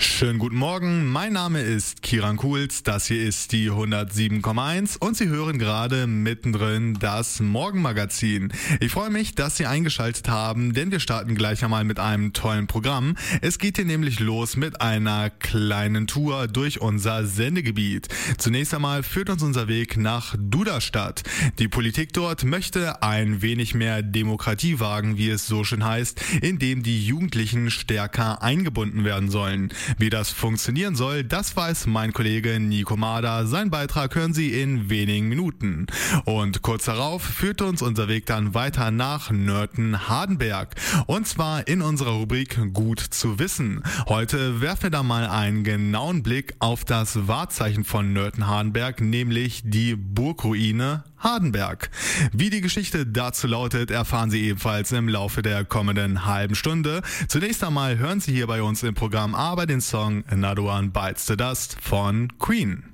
Schönen guten Morgen, mein Name ist Kiran Kuhls, das hier ist die 107,1 und Sie hören gerade mittendrin das Morgenmagazin. Ich freue mich, dass Sie eingeschaltet haben, denn wir starten gleich einmal mit einem tollen Programm. Es geht hier nämlich los mit einer kleinen Tour durch unser Sendegebiet. Zunächst einmal führt uns unser Weg nach Duderstadt. Die Politik dort möchte ein wenig mehr Demokratie wagen, wie es so schön heißt, indem die Jugendlichen stärker eingebunden werden sollen. Wie das funktionieren soll, das weiß mein Kollege Nico Mader. Seinen Beitrag hören Sie in wenigen Minuten. Und kurz darauf führt uns unser Weg dann weiter nach Nörten-Hardenberg. Und zwar in unserer Rubrik Gut zu wissen. Heute werfen wir da mal einen genauen Blick auf das Wahrzeichen von Nörten-Hardenberg, nämlich die Burgruine Hardenberg. Wie die Geschichte dazu lautet, erfahren Sie ebenfalls im Laufe der kommenden halben Stunde. Zunächst einmal hören Sie hier bei uns im Programm aber den Song Another One Bites the Dust von Queen.